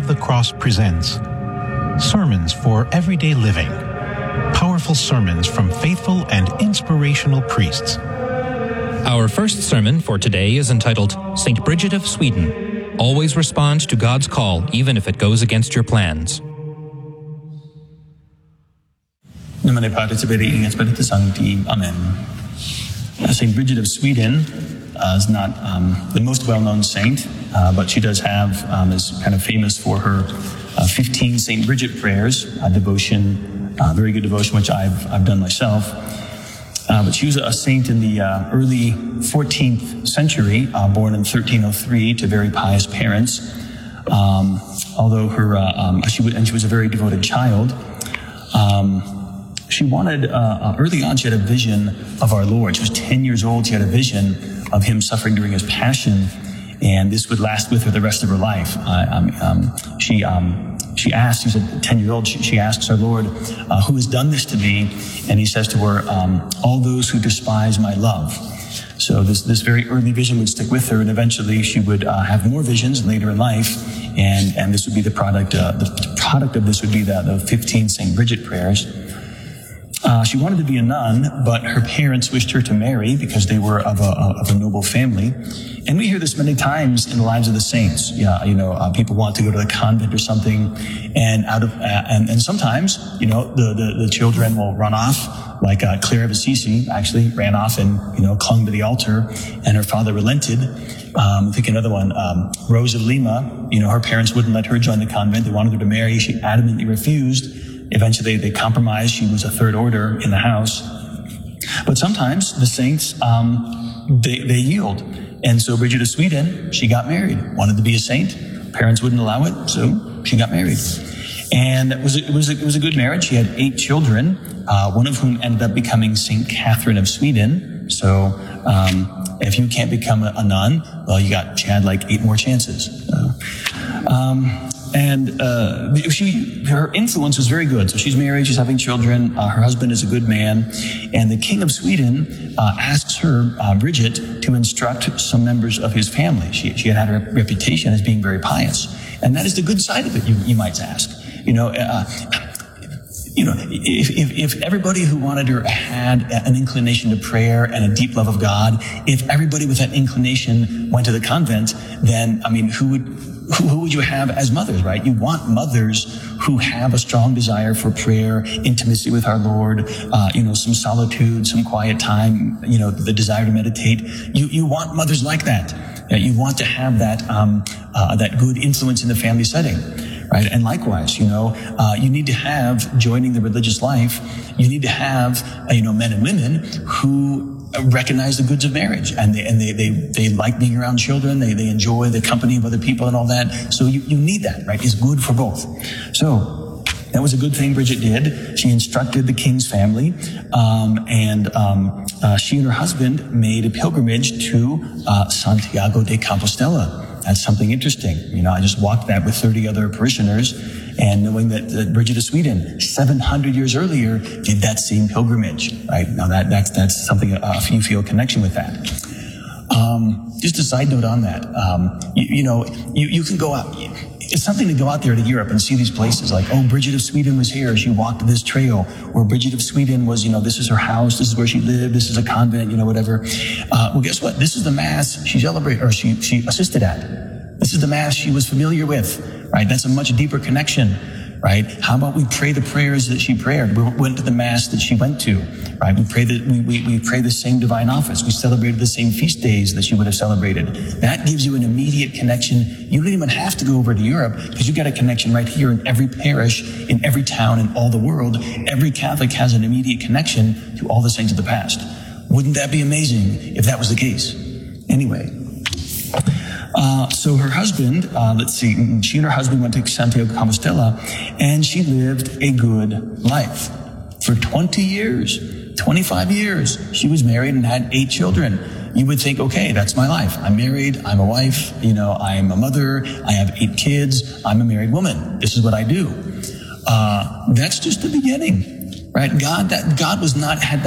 of the Cross presents Sermons for Everyday Living. Powerful sermons from faithful and inspirational priests. Our first sermon for today is entitled St. Bridget of Sweden. Always respond to God's call, even if it goes against your plans. Numane Patris et Spiritus Sancti. Amen. St. Bridget of Sweden is not the most well-known saint, but she does have, is kind of famous for her 15 St. Bridget prayers, devotion, very good devotion, which I've done myself. But she was a saint in the early 14th century, born in 1303 to very pious parents. Although she was a very devoted child. She wanted, early on, she had a vision of our Lord. She was 10 years old. She had a vision of him suffering during his passion, and this would last with her the rest of her life. She asked, she's a 10-year-old, she asks our Lord, who has done this to me? And he says to her, all those who despise my love. So this very early vision would stick with her, and eventually she would have more visions later in life, and this would be the product of this would be the 15 St. Bridget prayers. She wanted to be a nun, but her parents wished her to marry because they were of a noble family. And we hear this many times in the lives of the saints. People want to go to the convent or something, and sometimes, the children will run off, like Clare of Assisi actually ran off and, clung to the altar, and her father relented. I think another one, Rose of Lima, her parents wouldn't let her join the convent. They wanted her to marry. She adamantly refused. Eventually, they compromised. She was a third order in the house. But sometimes the saints, they yield. And so Bridget of Sweden, she got married, wanted to be a saint. Parents wouldn't allow it, so she got married. And it was a good marriage. She had 8 children, one of whom ended up becoming St. Catherine of Sweden. So if you can't become a nun, well, she had like 8 more chances. Her influence was very good. So she's married, she's having children, her husband is a good man, and the king of Sweden asks her, Bridget, to instruct some members of his family. She had a reputation as being very pious, and that is the good side of it, you might ask. If everybody who wanted her had an inclination to prayer and a deep love of God, if everybody with that inclination went to the convent, then, who would you have as mothers, right? You want mothers who have a strong desire for prayer, intimacy with our Lord, some solitude, some quiet time, the desire to meditate. You want mothers like that. You want to have that good influence in the family setting. Right? And likewise, you need to have, joining the religious life, you need to have, men and women who recognize the goods of marriage, and they like being around children, they enjoy the company of other people and all that. So you need that, right? It's good for both. So that was a good thing Bridget did. She instructed the king's family, and she and her husband made a pilgrimage to Santiago de Compostela. That's something interesting. I just walked that with 30 other parishioners, and knowing that Bridget of Sweden, 700 years earlier, did that same pilgrimage. Right now, that's something you feel a connection with that. Just a side note on that. You can go out. It's something to go out there to Europe and see these places like, Bridget of Sweden was here. She walked this trail. Or Bridget of Sweden was, this is her house. This is where she lived. This is a convent, whatever. Well, guess what? This is the mass she celebrated, or she assisted at. This is the mass she was familiar with, right? That's a much deeper connection, right? How about we pray the prayers that she prayed? We went to the mass that she went to, right? We pray the same divine office. We celebrated the same feast days that she would have celebrated. That gives you an immediate connection. You don't even have to go over to Europe, because you got a connection right here in every parish, in every town, in all the world. Every Catholic has an immediate connection to all the saints of the past. Wouldn't that be amazing if that was the case? Anyway. So her husband, she and her husband went to Santiago de Compostela, and she lived a good life. For 20 years, 25 years, she was married and had 8 children. You would think, okay, that's my life. I'm married, I'm a wife, I'm a mother, I have 8 kids, I'm a married woman. This is what I do. That's just the beginning, right? God had